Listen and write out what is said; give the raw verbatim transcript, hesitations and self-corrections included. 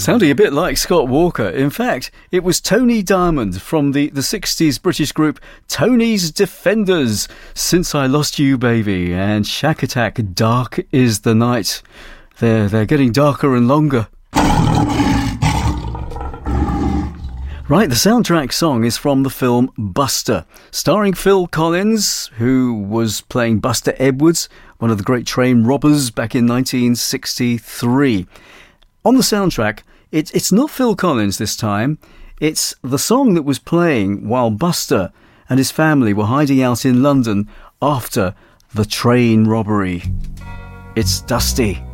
Sounding a bit like Scott Walker. In fact, it was Tony Diamond from the, the sixties British group Tony's Defenders, Since I Lost You Baby, and Shack Attack, Dark is the Night. They're, they're getting darker and longer. Right, the soundtrack song is from the film Buster, starring Phil Collins, who was playing Buster Edwards, one of the great train robbers back in nineteen sixty-three. On the soundtrack, it's it's not Phil Collins this time. It's the song that was playing while Buster and his family were hiding out in London after the train robbery. It's Dusty.